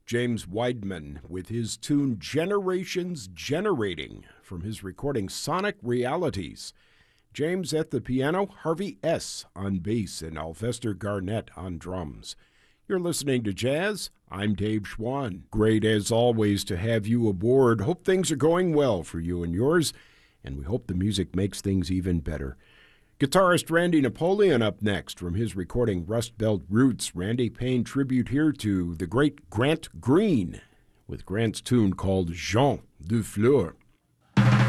James Weidman with his tune Generations Generating from his recording Sonic Realities. James at the piano, Harvey S. on bass, and Alvester Garnett on drums. You're listening to Jazz. I'm Dave Schwann. Great as always to have you aboard. Hope things are going well for you and yours, and we hope the music makes things even better. Guitarist Randy Napoleon up next from his recording Rust Belt Roots. Randy paying tribute here to the great Grant Green with Grant's tune called Jean Dufleur.